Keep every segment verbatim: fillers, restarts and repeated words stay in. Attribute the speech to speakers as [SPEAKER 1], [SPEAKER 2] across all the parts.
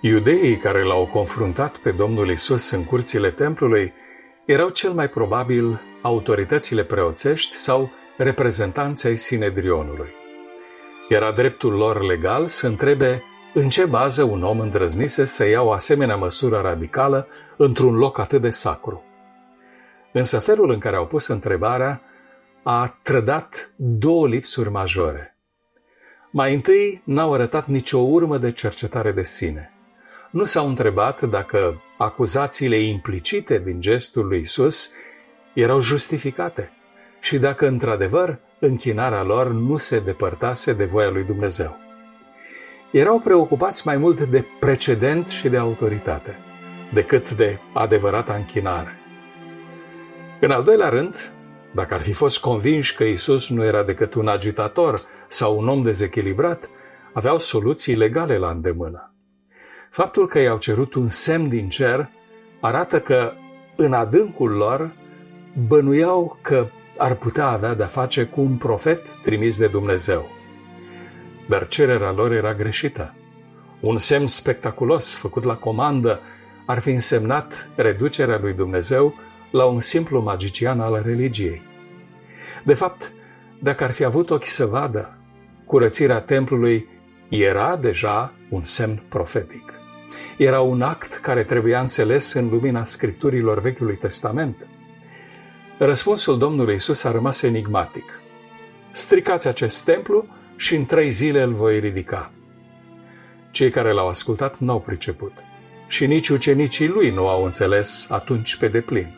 [SPEAKER 1] Iudeii care l-au confruntat pe Domnul Isus în curțile templului erau cel mai probabil autoritățile preoțești sau reprezentanții ai Sinedrionului. Era dreptul lor legal să întrebe în ce bază un om îndrăznise să ia o asemenea măsură radicală într-un loc atât de sacru. Însă felul în care au pus întrebarea a trădat două lipsuri majore. Mai întâi, n-au arătat nicio urmă de cercetare de sine. Nu s-au întrebat dacă acuzațiile implicite din gestul lui Isus erau justificate și dacă, într-adevăr, închinarea lor nu se depărtase de voia lui Dumnezeu. Erau preocupați mai mult de precedent și de autoritate, decât de adevărata închinare. În al doilea rând, dacă ar fi fost convinși că Isus nu era decât un agitator sau un om dezechilibrat, aveau soluții legale la îndemână. Faptul că i-au cerut un semn din cer arată că, în adâncul lor, bănuiau că ar putea avea de-a face cu un profet trimis de Dumnezeu. Dar cererea lor era greșită. Un semn spectaculos făcut la comandă ar fi însemnat reducerea lui Dumnezeu la un simplu magician al religiei. De fapt, dacă ar fi avut ochi să vadă, curățirea templului era deja un semn profetic. Era un act care trebuia înțeles în lumina scripturilor Vechiului Testament. Răspunsul Domnului Isus a rămas enigmatic. Stricați acest templu și în trei zile îl voi ridica. Cei care l-au ascultat n-au priceput și nici ucenicii lui nu au înțeles atunci pe deplin.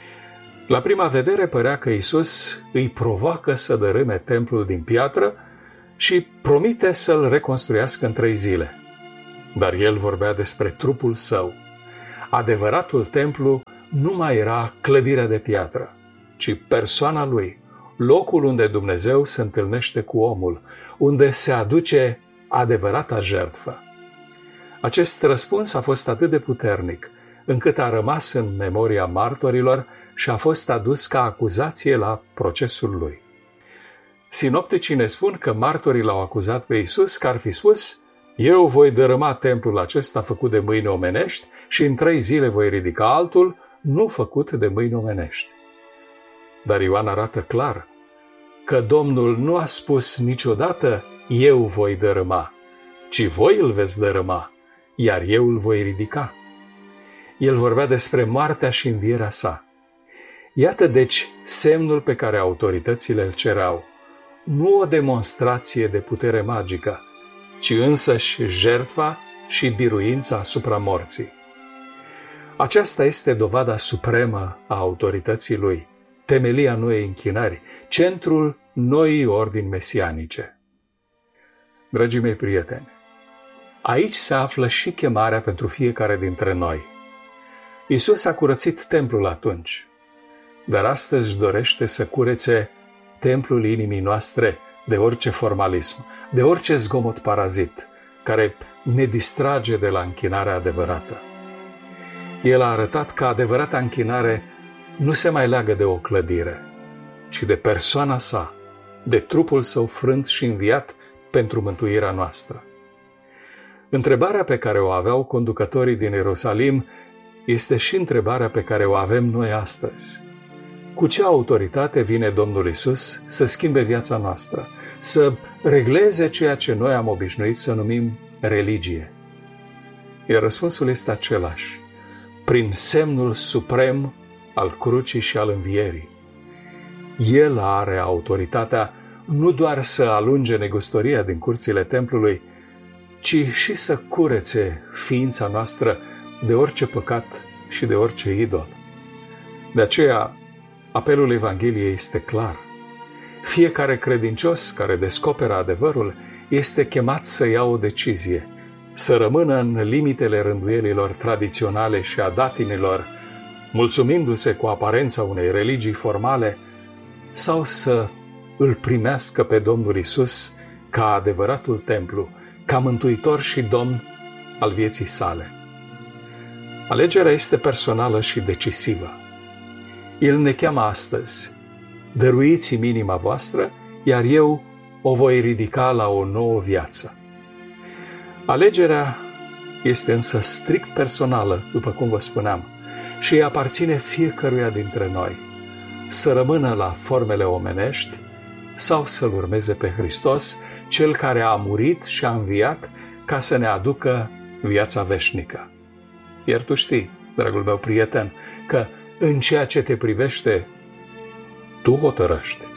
[SPEAKER 1] La prima vedere părea că Isus îi provoacă să dărâme templul din piatră și promite să-l reconstruiască în trei zile. Dar el vorbea despre trupul său. Adevăratul templu nu mai era clădirea de piatră, ci persoana lui, locul unde Dumnezeu se întâlnește cu omul, unde se aduce adevărata jertfă. Acest răspuns a fost atât de puternic, încât a rămas în memoria martorilor și a fost adus ca acuzație la procesul lui. Sinopticii ne spun că martorii l-au acuzat pe Isus că ar fi spus: eu voi dărâma templul acesta făcut de mâini omenești și în trei zile voi ridica altul nu făcut de mâini omenești. Dar Ioan arată clar că Domnul nu a spus niciodată eu voi dărâma, ci voi îl veți dărâma, iar eu îl voi ridica. El vorbea despre moartea și învierea sa. Iată deci semnul pe care autoritățile îl cereau, nu o demonstrație de putere magică, ci însăși jertfa și biruința asupra morții. Aceasta este dovada supremă a autorității lui, temelia noii închinări, centrul noii ordini mesianice. Dragii mei prieteni, aici se află și chemarea pentru fiecare dintre noi. Isus a curățit templul atunci, dar astăzi își dorește să curețe templul inimii noastre de orice formalism, de orice zgomot parazit, care ne distrage de la închinarea adevărată. El a arătat că adevărata închinare nu se mai leagă de o clădire, ci de persoana sa, de trupul său frânt și înviat pentru mântuirea noastră. Întrebarea pe care o aveau conducătorii din Ierusalim este și întrebarea pe care o avem noi astăzi. Cu ce autoritate vine Domnul Isus să schimbe viața noastră, să regleze ceea ce noi am obișnuit să numim religie? Iar răspunsul este același: prin semnul suprem al crucii și al învierii. El are autoritatea nu doar să alunge negustoria din curțile templului, ci și să curețe ființa noastră de orice păcat și de orice idol. De aceea, apelul Evangheliei este clar. Fiecare credincios care descoperă adevărul este chemat să ia o decizie, să rămână în limitele rânduielilor tradiționale și a datinilor, mulțumindu-se cu aparența unei religii formale, sau să îl primească pe Domnul Isus ca adevăratul templu, ca mântuitor și domn al vieții sale. Alegerea este personală și decisivă. El ne cheamă astăzi: dăruiți-mi inima voastră, iar eu o voi ridica la o nouă viață. Alegerea este însă strict personală, după cum vă spuneam, și îi aparține fiecăruia dintre noi, să rămână la formele omenești sau să-L urmeze pe Hristos, Cel care a murit și a înviat ca să ne aducă viața veșnică. Iar tu știi, dragul meu prieten, că în ceea ce te privește, tu hotărăști.